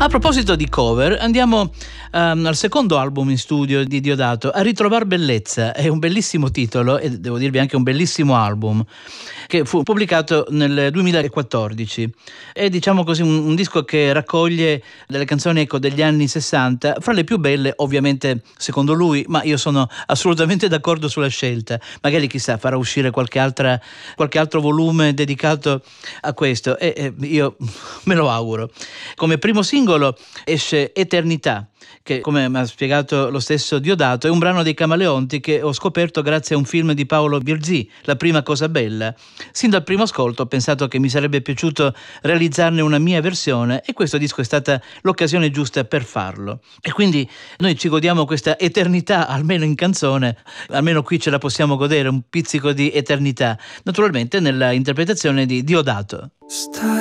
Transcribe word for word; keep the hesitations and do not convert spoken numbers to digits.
A proposito di cover, andiamo um, al secondo album in studio di Diodato, A ritrovar bellezza. È un bellissimo titolo e devo dirvi anche un bellissimo album che fu pubblicato nel duemilaquattordici. È, diciamo così, un, un disco che raccoglie delle canzoni, ecco, degli anni sessanta, fra le più belle ovviamente secondo lui, ma io sono assolutamente d'accordo sulla scelta. Magari chissà farà uscire qualche altra qualche altro volume dedicato a questo e, e io me lo auguro. Come primo singolo esce Eternità, che, come mi ha spiegato lo stesso Diodato, è un brano dei Camaleonti che ho scoperto grazie a un film di Paolo Virzì, La prima cosa bella. Sin dal primo ascolto ho pensato che mi sarebbe piaciuto realizzarne una mia versione e questo disco è stata l'occasione giusta per farlo. E quindi noi ci godiamo questa eternità, almeno in canzone, almeno qui ce la possiamo godere, un pizzico di eternità, naturalmente nella interpretazione di Diodato. Stai